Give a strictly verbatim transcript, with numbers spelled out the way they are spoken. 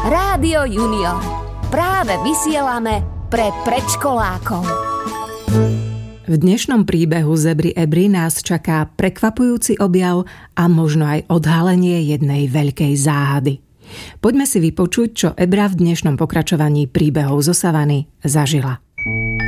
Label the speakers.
Speaker 1: Rádio Junior. Práve vysielame pre predškolákov.
Speaker 2: V dnešnom príbehu Zebry Ebry nás čaká prekvapujúci objav a možno aj odhalenie jednej veľkej záhady. Poďme si vypočuť, čo Ebra v dnešnom pokračovaní príbehov zo savany zažila.